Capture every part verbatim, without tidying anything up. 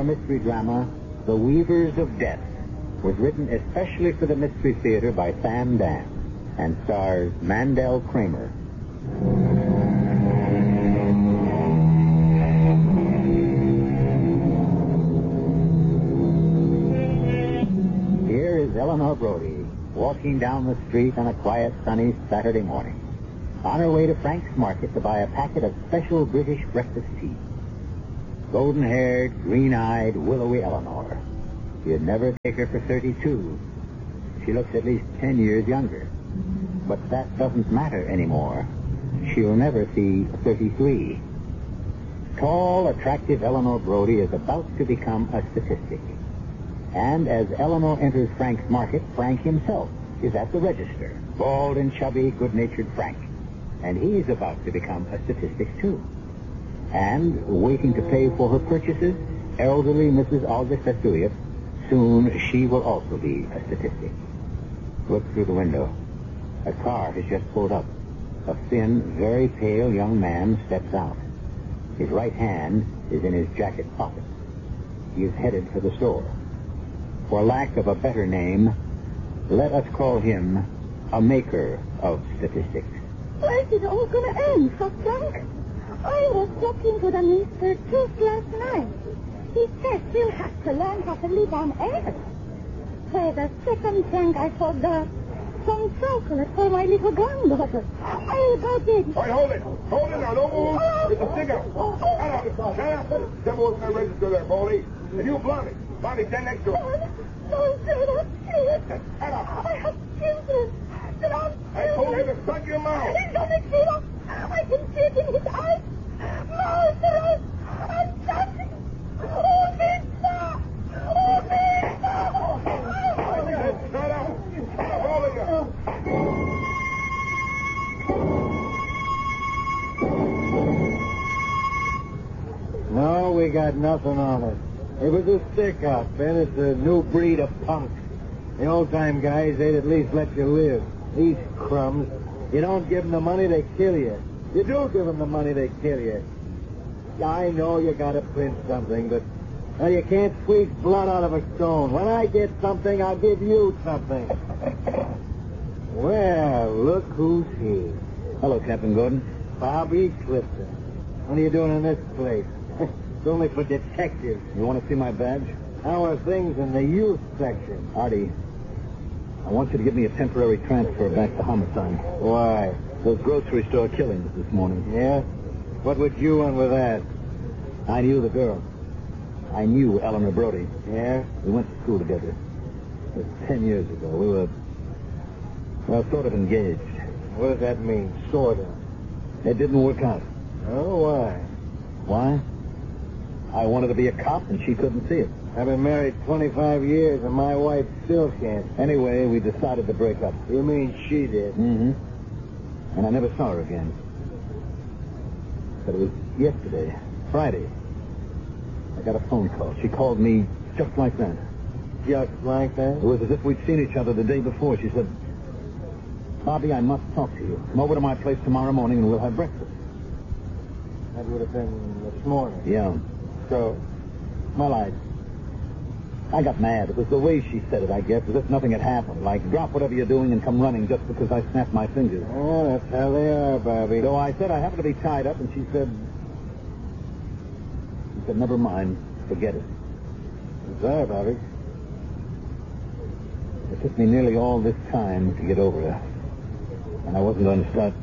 horror mystery drama, The Weavers of Death, was written especially for the Mystery Theater by Sam Dan and stars Mandel Kramer. Here is Eleanor Brody walking down the street on a quiet, sunny Saturday morning, on her way to Frank's Market to buy a packet of special British breakfast tea. Golden-haired, green-eyed, willowy Eleanor. You'd never take her for thirty-two. She looks at least ten years younger. But that doesn't matter anymore. She'll never see thirty-three. Tall, attractive Eleanor Brody is about to become a statistic. And as Eleanor enters Frank's Market, Frank himself is at the register. Bald and chubby, good-natured Frank. And he's about to become a statistic, too. And, waiting to pay for her purchases, elderly Missus August Vesuvius. Soon she will also be a statistic. Look through the window. A car has just pulled up. A thin, very pale young man steps out. His right hand is in his jacket pocket. He is headed for the store. For lack of a better name, let us call him a maker of statistics. Where's it all going to end, so Frank? I was talking to the Mister Tooth last night. He said we'll have to learn how to live on air. Why, the second thing I forgot, some chocolate for my little granddaughter. I'll go get it. All right, hold it. Hold it now. Don't move. It's a cigarette. Shut up. Shut up. Devil was going to register there, Baldy. And you, Blondie. Blondie, stand next to her. Don't say that, please. Shut up. I have children. There are I told you to shut your mouth. He's going to kill us. I can see it in his eyes. Murderous. I'm dying. Oh, Vista! Oh, Vista! Shut up. All of you. No, we got nothing on it. It was a stick-up, Ben. It's a new breed of punk. The old-time guys, they'd at least let you live. These crumbs, you don't give them the money, they kill you. You do give them the money, they kill you. I know you got to print something, but now you can't squeeze blood out of a stone. When I get something, I'll give you something. Well, look who's here. Hello, Captain Gordon. Bobby Clifton. What are you doing in this place? It's only for detectives. You want to see my badge? How are things in the youth section? Artie, I want you to give me a temporary transfer back to homicide. Why? Those grocery store killings this morning. Yeah? What would you want with that? I knew the girl. I knew Eleanor Brody. Yeah? We went to school together. It was ten years ago. We were, well, sort of engaged. What does that mean, sort of? It didn't work out. Oh, why? Why? I wanted to be a cop, and she couldn't see it. I've been married twenty-five years, and my wife still can't. Anyway, we decided to break up. You mean she did? Mm-hmm. And I never saw her again. But it was yesterday, Friday. I got a phone call. She called me just like that. Just like that? It was as if we'd seen each other the day before. She said, Bobby, I must talk to you. Come over to my place tomorrow morning, and we'll have breakfast. That would have been this morning. Yeah. So? Well, I... I got mad. It was the way she said it, I guess, as if nothing had happened. Like, drop whatever you're doing and come running just because I snapped my fingers. Oh, that's how they are, Bobby. So I said I happened to be tied up, and she said... She said, never mind. Forget it. Sorry, Bobby. It took me nearly all this time to get over her. And I wasn't going to start...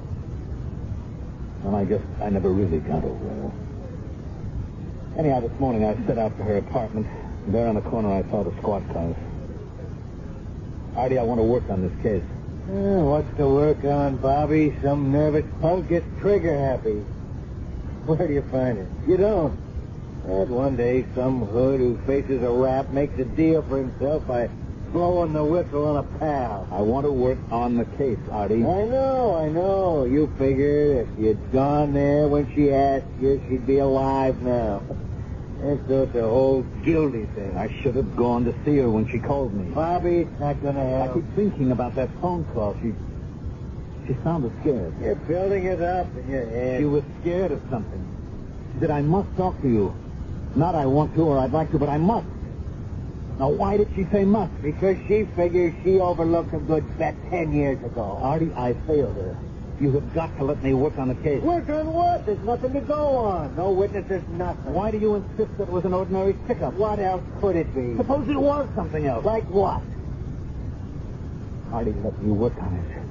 Well, I guess I never really got over her. Anyhow, this morning I set out for her apartment. There on the corner I saw the squad cars. Artie, I want to work on this case. Oh, what's to work on, Bobby? Some nervous punk gets trigger happy. Where do you find it? You don't. And one day some hood who faces a rap makes a deal for himself by blowing the whistle on a pal. I want to work on the case, Artie. I know, I know. You figured if you'd gone there when she asked you, she'd be alive now. And so it's a whole guilty thing. I should have gone to see her when she called me. Bobby, it's not going to help. I keep thinking about that phone call. She she sounded scared. You're building it up in your head. She was scared of something. She said, I must talk to you. Not I want to or I'd like to, but I must. Now, why did she say must? Because she figures she overlooked a good bet ten years ago. Artie, I failed her. You have got to let me work on the case. Work on what? There's nothing to go on. No witnesses, nothing. Why do you insist that it was an ordinary pickup? What else could it be? Suppose it was something else. Like what? Artie, let me work on it.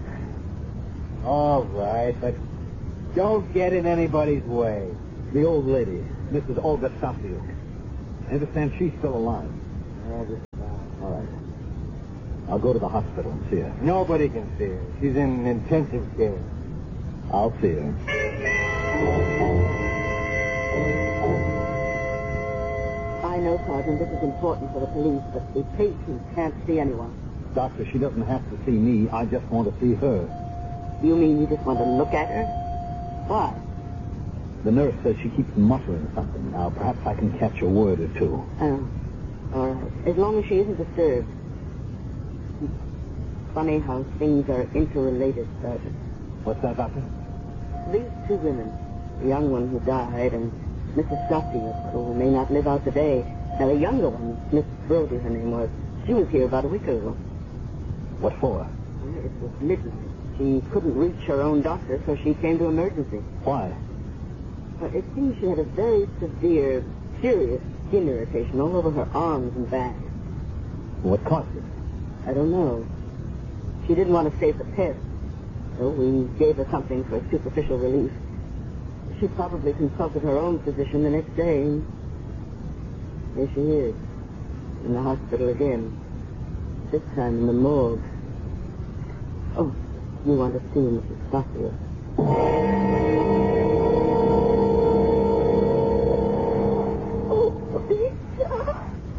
All right, but don't get in anybody's way. The old lady, Missus Olga Safio. I understand she's still alive. All right. I'll go to the hospital and see her. Nobody can see her. She's in intensive care. I'll see her. I know, Sergeant, this is important for the police, but the patient can't see anyone. Doctor, she doesn't have to see me. I just want to see her. You mean you just want to look at her? Why? The nurse says she keeps muttering something. Now, perhaps I can catch a word or two. Oh, all right. As long as she isn't disturbed. Funny how things are interrelated, Sergeant. What's that, Doctor? These two women, the young one who died and Missus Safio, who may not live out the day. Now, the younger one, Miss Brody, her name was, she was here about a week ago. What for? It was midnight. She couldn't reach her own doctor, so she came to emergency. Why? Well, it seems she had a very severe, serious skin irritation all over her arms and back. What caused it? I don't know. She didn't want to stay for tests, so we gave her something for superficial relief. She probably consulted her own physician the next day. Here she is, in the hospital again. This time in the morgue. Oh, you want to see Missus Safio?